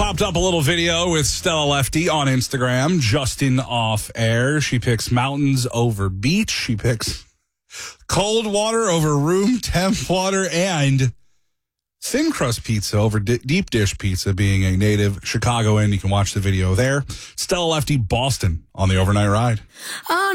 popped up a little video with Stella Lefty on Instagram, Justin off air. She picks mountains over beach. She picks cold water over room temp water, and thin crust pizza over deep dish pizza. Being a native Chicagoan, you can watch the video there. Stella Lefty, Boston on the Overnight Ride.